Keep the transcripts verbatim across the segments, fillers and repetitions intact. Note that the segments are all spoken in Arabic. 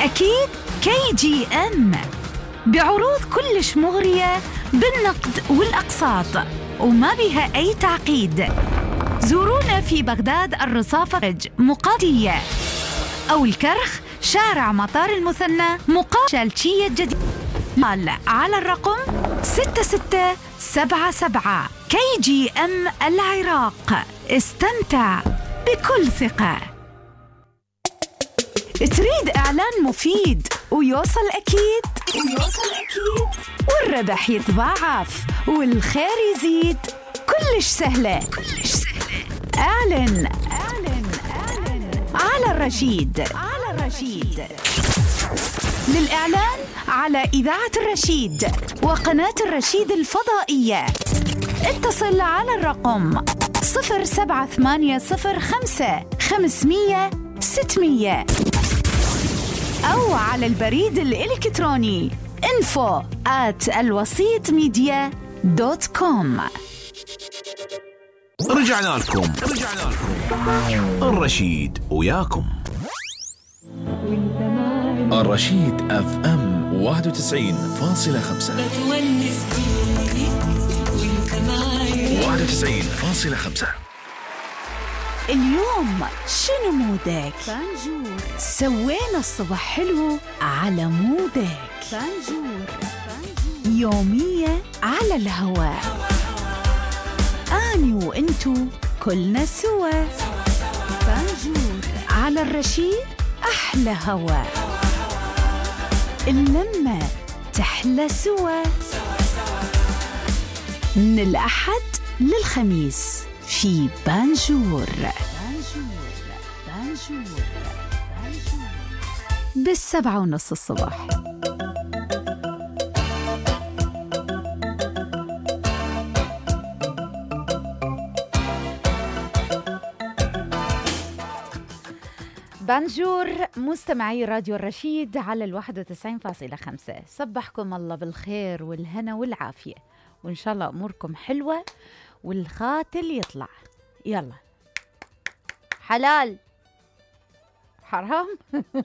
أكيد كي جي إم بعروض كلش مغرية بالنقد والأقساط وما بها أي تعقيد. زورونا في بغداد الرصافة مقاطية أو الكرخ شارع مطار المثنى مقابل شالشية الجديدة على الرقم ستة ستة سبعة سبعة. كي جي إم العراق، استمتع بكل ثقة. تريد إعلان مفيد ويوصل أكيد ويوصل أكيد والربح يتضاعف والخير يزيد؟ كلش سهلة كلش سهلة. أعلن أعلن أعلن على الرشيد على الرشيد. للإعلان على إذاعة الرشيد وقناة الرشيد الفضائية اتصل على الرقم صفر سبعة ثمانية صفر خمسة خمسمية ستمية أو على البريد الإلكتروني info at الوسيط ميديا دوت كوم. رجعنا لكم رجعنا لكم الرشيد وياكم. الرشيد اف ام واحد وتسعين فاصلة خمسة واحد وتسعين فاصلة خمسة. اليوم شنو مودك؟ فانجور. سوينا الصبح حلو على مودك. فانجور. فانجور. يومية على الهواء. أني وإنتو كلنا سوا. فانجور على الرشيد. أحلى هواء. اللمة تحلى سوا. من الأحد للخميس في بانجور. بانجور بانجور بانجور بالسبعة ونص الصبح. بانجور مستمعي راديو الرشيد على الواحد وتسعين فاصلة خمسة. صبحكم الله بالخير والهنا والعافية، وإن شاء الله أموركم حلوة والخاتل يطلع. يلا حلال حرام.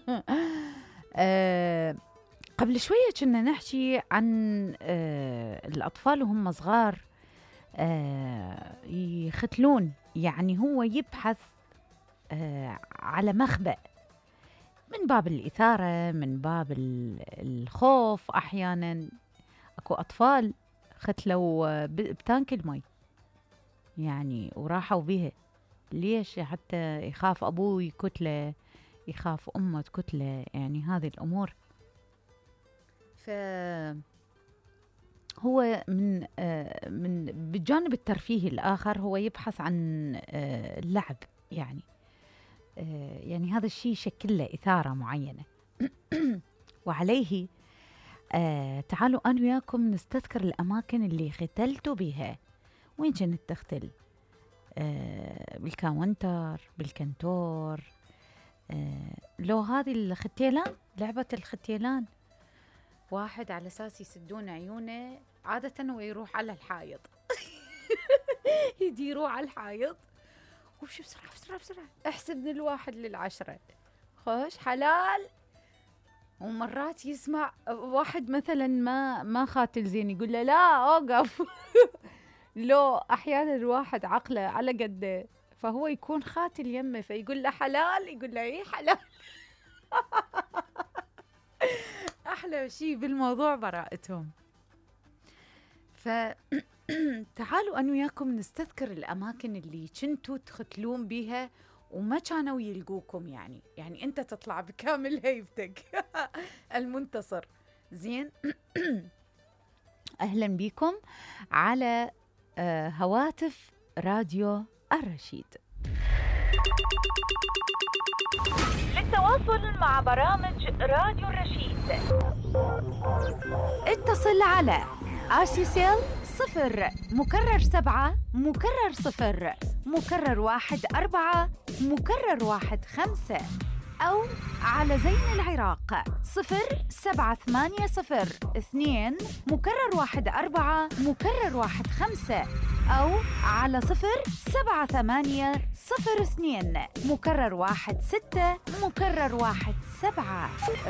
آه قبل شوية كنا نحكي عن آه الأطفال وهم صغار آه يختلون، يعني هو يبحث آه على مخبأ من باب الإثارة، من باب الخوف. أحيانا أكو أطفال ختلوا بتانك المي يعني وراحوا بها. ليش؟ حتى يخاف أبوه يكتله، يخاف أمه تكتله، يعني هذه الأمور. فهو من آه من بالجانب الترفيهي الآخر هو يبحث عن آه اللعب، يعني آه يعني هذا الشيء يشكل له إثارة معينة. وعليه آه تعالوا أنا وياكم نستذكر الأماكن اللي ختلتوا بها. وين كنت تختل؟ آه بالكاونتر، بالكنتور، آه لو هذه الختيلان، لعبة الختيلان، واحد على أساس يسدون عيونه عادة ويروح على الحائط. يديروا على الحائط وشو بسرعة بسرعة بسرعة احسب من الواحد للعشرة. خوش حلال. ومرات يسمع واحد مثلا ما ما خاتل زين يقول له لا اوقف. لو احيانا الواحد عقله على قده فهو يكون خاتل يمه فيقول له حلال، يقول له ايه حلال. احلى شيء بالموضوع براءتهم. فتعالوا انا وياكم نستذكر الاماكن اللي كنتوا تختلون بيها وما كانوا يلقوكم، يعني يعني انت تطلع بكامل هيبتك. المنتصر. زين. اهلا بكم على آه هواتف راديو الرشيد. للتواصل مع برامج راديو الرشيد اتصل على آسيسيل صفر مكرر سبعة مكرر صفر مكرر واحد أربعة مكرر واحد خمسة، أو على زين العراق صفر سبعة ثمانية صفر اثنين مكرر واحد أربعة مكرر واحد خمسة، أو على صفر سبعة ثمانية صفر اثنين مكرر واحد ستة مكرر واحد سبعة.